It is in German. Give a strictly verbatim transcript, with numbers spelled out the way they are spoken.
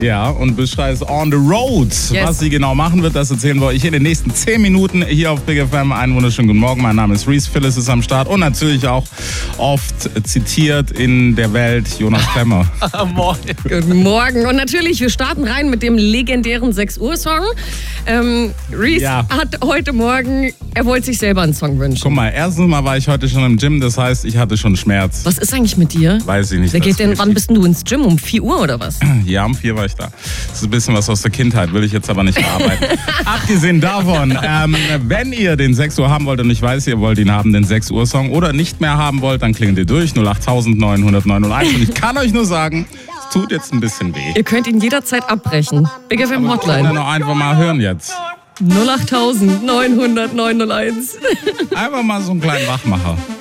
Ja, und Büschra ist on the road. Yes. Was sie genau machen wird, das erzählen wir euch in den nächsten zehn Minuten hier auf Big F M. Einen wunderschönen guten Morgen. Mein Name ist Reese, Phyllis ist am Start und natürlich auch oft zitiert in der Welt Jonas Klemmer. Morgen. Guten Morgen. Und natürlich, wir starten rein mit dem legendären sechs Uhr Song. Ähm, Reese Ja. hat heute Morgen, er wollte sich selber einen Song wünschen. Guck mal, erstens mal war ich heute schon im Gym, das heißt, ich hatte schon Schmerz. Was ist eigentlich mit dir? Weiß ich nicht. Wer das geht denn, ist wann bist denn du ins Gym? Um vier Uhr oder was? Ja, um vier war ich da. Das ist ein bisschen was aus der Kindheit, will ich jetzt aber nicht verarbeiten. Abgesehen davon, ähm, wenn ihr den sechs Uhr haben wollt und ich weiß, ihr wollt ihn haben, den sechs Uhr Song, oder nicht mehr haben wollt, dann klingelt ihr durch null acht neun null neun null eins und ich kann euch nur sagen, es tut jetzt ein bisschen weh. Ihr könnt ihn jederzeit abbrechen. Big F M Wir können Hotline. noch einfach mal hören jetzt. null acht neun null neun null eins. Einfach mal so einen kleinen Wachmacher.